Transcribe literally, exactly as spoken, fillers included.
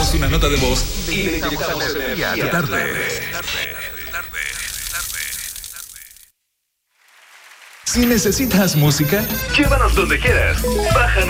grabamos una nota de voz y le inyectamos energía tarde. Si necesitas música, llévanos donde quieras. Bájanos